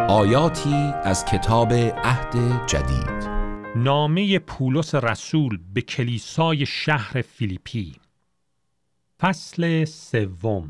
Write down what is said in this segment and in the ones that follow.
آیاتی از کتاب عهد جدید. نامه پولس رسول به کلیسای شهر فیلیپی، فصل 3.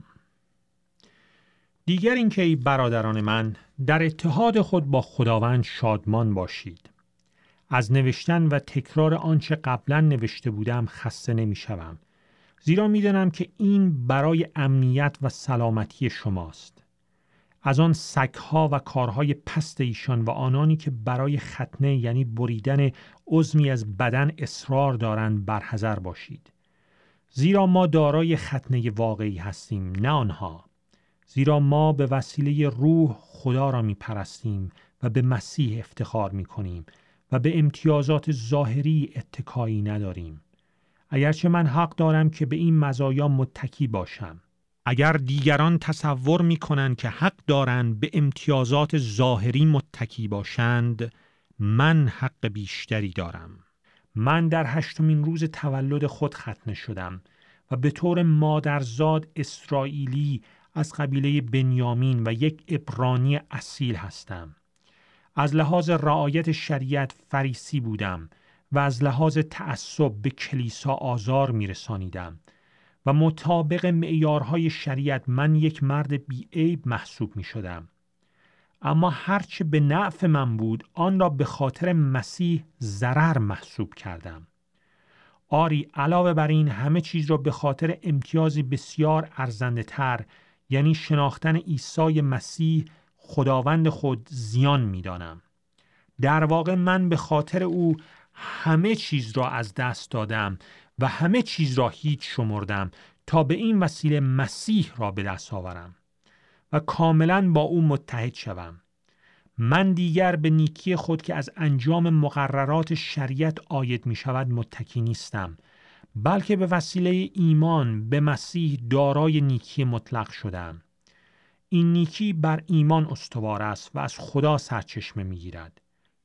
دیگر اینکه ای برادران من، در اتحاد خود با خداوند شادمان باشید. از نوشتن و تکرار آنچه قبلا نوشته بودم خسته نمی‌شوم، زیرا می‌دانم که این برای امنیت و سلامتی شماست. از آن سگ‌ها و کارهای پست ایشان و آنانی که برای ختنه یعنی بریدن عضوی از بدن اصرار دارند برحذر باشید. زیرا ما دارای ختنه واقعی هستیم، نه آنها. زیرا ما به وسیله روح خدا را می‌پرستیم و به مسیح افتخار می‌کنیم و به امتیازات ظاهری اتکایی نداریم. اگرچه من حق دارم که به این مزایا متکی باشم. اگر دیگران تصور می‌کنند که حق دارند به امتیازات ظاهری متکی باشند، من حق بیشتری دارم. من در 8مین روز تولد خود ختنه شدم و به طور مادرزاد اسرائیلی از قبیله بنیامین و یک عبرانی اصیل هستم. از لحاظ رعایت شریعت فریسی بودم و از لحاظ تعصب به کلیسا آزار می‌رسانیدم و مطابق معیارهای شریعت من یک مرد بی‌عیب محسوب می شدم. اما هرچه به نفع من بود آن را به خاطر مسیح ضرر محسوب کردم. آری علاوه بر این همه چیز را به خاطر امتیازی بسیار ارزنده تر، یعنی شناختن عیسی مسیح خداوند خود، زیان می دانم. در واقع من به خاطر او همه چیز را از دست دادم و همه چیز را هیچ شمردم تا به این وسیله مسیح را به دست آورم و کاملا با او متحد شوم. من دیگر به نیکی خود که از انجام مقررات شریعت عاید می شود متکی نیستم، بلکه به وسیله ایمان به مسیح دارای نیکی مطلق شدم. این نیکی بر ایمان استوار است و از خدا سرچشمه می گیرد.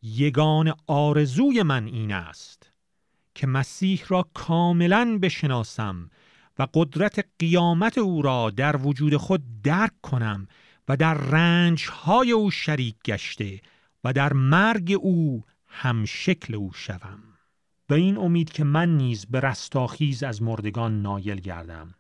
یگان آرزوی من این است که مسیح را کاملاً بشناسم و قدرت قیامت او را در وجود خود درک کنم و در رنج‌های او شریک گشته و در مرگ او هم شکل او شوم. و این امید که من نیز به رستاخیز از مردگان نایل گردم.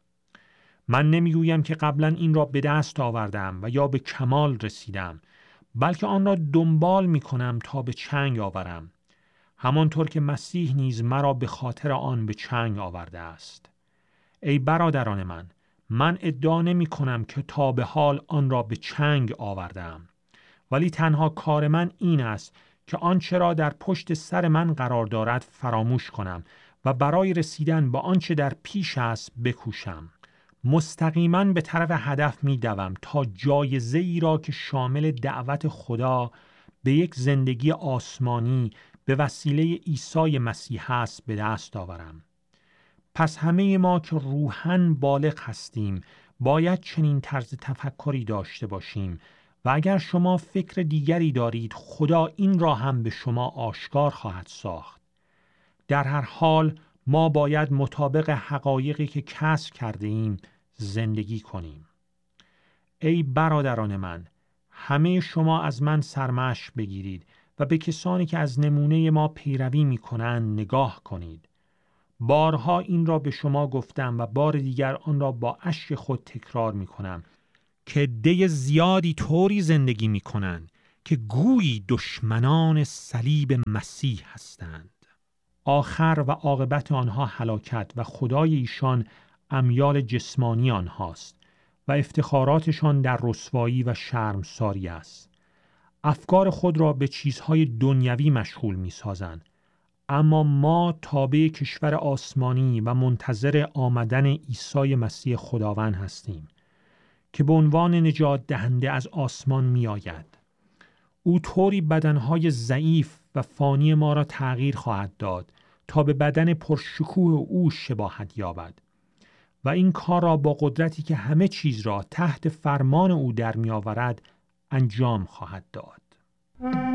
من نمیگویم که قبلا این را به دست آوردم و یا به کمال رسیدم، بلکه آن را دنبال می کنم تا به چنگ آورم، همانطور که مسیح نیز مرا به خاطر آن به چنگ آورده است. ای برادران من ادعا نمی کنم که تا به حال آن را به چنگ آوردم، ولی تنها کار من این است که آنچه را در پشت سر من قرار دارد فراموش کنم و برای رسیدن به آنچه در پیش است بکوشم. مستقیما به طرف هدف می دوم تا جایزه ای را که شامل دعوت خدا به یک زندگی آسمانی به وسیله عیسی مسیح است به دست آورم. پس همه ما که روحاً بالغ هستیم باید چنین طرز تفکری داشته باشیم و اگر شما فکر دیگری دارید خدا این را هم به شما آشکار خواهد ساخت. در هر حال ما باید مطابق حقایقی که کسب کرده ایم زندگی کنیم. ای برادران من، همه شما از من سرمشق بگیرید و به کسانی که از نمونه ما پیروی می کنند نگاه کنید. بارها این را به شما گفتم و بار دیگر آن را با اشک خود تکرار می کنم که عده زیادی طوری زندگی می کنند که گویی دشمنان صلیب مسیح هستند. آخر و عاقبت آنها هلاکت و خدای ایشان امیال جسمانی آنهاست و افتخاراتشان در رسوایی و شرمساری است. افکار خود را به چیزهای دنیوی مشغول می سازند، اما ما تابع کشور آسمانی و منتظر آمدن عیسی مسیح خداوند هستیم که به عنوان نجات دهنده از آسمان می آید. او طوری بدنهای ضعیف و فانی ما را تغییر خواهد داد تا به بدن پرشکوه او شباهت یابد و این کار را با قدرتی که همه چیز را تحت فرمان او در می آورد انجام خواهد داد.